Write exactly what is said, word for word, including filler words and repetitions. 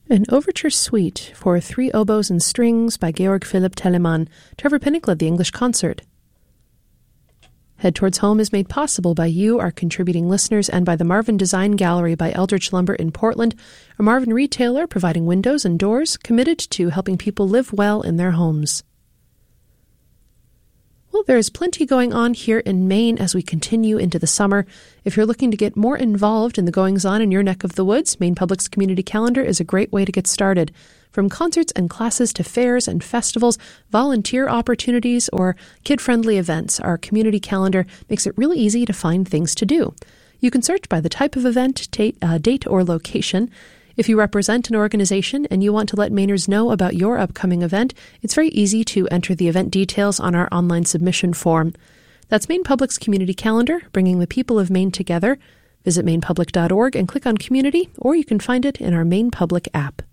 An overture suite for three oboes and strings by Georg Philipp Telemann, Trevor Pinnock led the English concert. Head Towards Home is made possible by you, our contributing listeners, and by the Marvin Design Gallery by Eldridge Lumber in Portland, a Marvin retailer providing windows and doors committed to helping people live well in their homes. Well, there is plenty going on here in Maine as we continue into the summer. If you're looking to get more involved in the goings-on in your neck of the woods, Maine Public's community calendar is a great way to get started. From concerts and classes to fairs and festivals, volunteer opportunities, or kid-friendly events, our community calendar makes it really easy to find things to do. You can search by the type of event, ta- uh, date, or location. If you represent an organization and you want to let Mainers know about your upcoming event, it's very easy to enter the event details on our online submission form. That's Maine Public's community calendar, bringing the people of Maine together. Visit maine public dot org and click on Community, or you can find it in our Maine Public app.